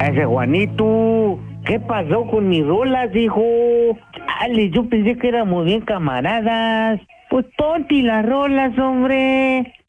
Ese Juanito, ¿qué pasó con mis rolas, hijo? Chale, yo pensé que éramos bien camaradas. Pues ponte las rolas, hombre.